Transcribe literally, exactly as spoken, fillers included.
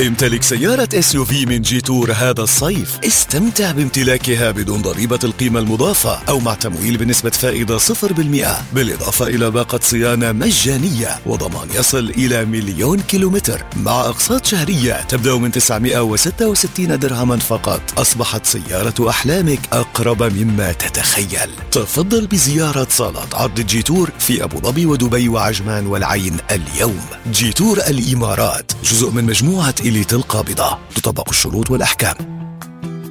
امتلك سيارة إس يو في من جيتور هذا الصيف. استمتع بامتلاكها بدون ضريبة القيمة المضافة أو مع تمويل بنسبة فائدة صفر بالمئة، بالإضافة إلى باقة صيانة مجانية وضمان يصل إلى مليون كيلومتر مع أقساط شهرية تبدأ من تسعمئة وستة وستين درهما فقط. أصبحت سيارة أحلامك أقرب مما تتخيل. تفضل بزيارة صالة عرض جيتور في أبو ظبي ودبي وعجمان والعين اليوم. جيتور الإمارات جزء من مجموعة إليت القابضة، تطبق الشروط والأحكام.